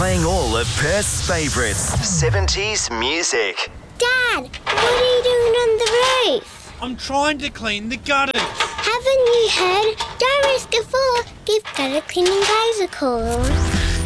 Playing all of Perth's favourites, 70s music. Dad, what are you doing on the roof? I'm trying to clean the gutters. Haven't you heard? Don't risk a fall. Give gutter cleaning guys a call.